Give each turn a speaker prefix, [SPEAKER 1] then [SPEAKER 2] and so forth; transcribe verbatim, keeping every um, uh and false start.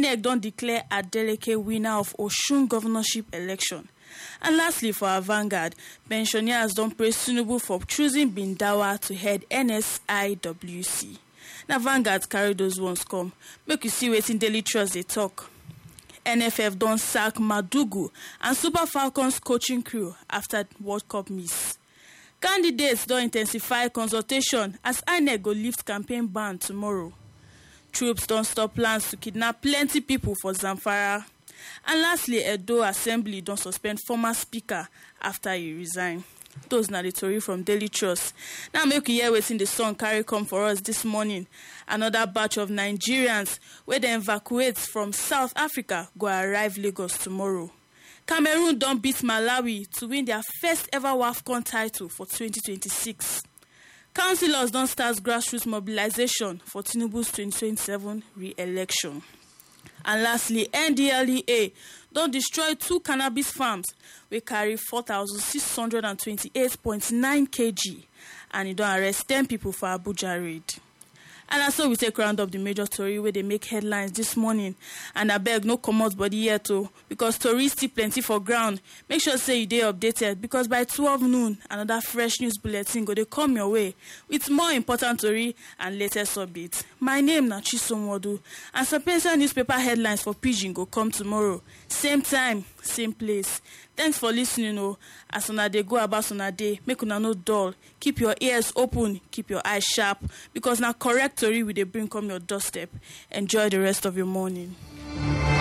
[SPEAKER 1] I N E C don declare Adeleke winner of Osun governorship election. And lastly, for our Vanguard, pensioners don praise Tinubu for choosing Bindawa to head N S I W C. Now Vanguard carry those ones come. Make you see wetin Daily Trust dey talk. N F F don sack Madugu and Super Falcons coaching crew after World Cup miss. Candidates don intensify consultation as I N E C go lift campaign ban tomorrow. Troops don stop plans to kidnap plenty people for Zamfara. And lastly, Edo Assembly don suspend former speaker after he resign. Those na the tori from Daily Trust. Now make you hear wetin the song carry come for us this morning. Another batch of Nigerians wey dey evacuate from South Africa go arrive Lagos tomorrow. Cameroon don beat Malawi to win their first ever WAFCON title for twenty twenty-six. Councillors don start grassroots mobilization for Tinubu's twenty twenty-seven re-election. And lastly, N D L E A don destroy two cannabis farms wey carry four thousand six hundred twenty-eight point nine kilograms and e don arrest ten people for Abuja raid. And na so we take round up the major story wey dey make headlines this morning. And abeg no comot body yet o, because tori still plenty for ground. Make sure say you dey updated, because by twelve noon another fresh news bulletin go dey come your way with more important tori and latest updates. My name na Chisom Wodu, and Sapienza newspaper headlines for Pidgin go come tomorrow. Same time, same place. Thanks for listening o. As una dey go about una day, make una no dull. Keep your ears open, keep your eyes sharp, because na correct tori we dey bring come your doorstep. Enjoy the rest of your morning.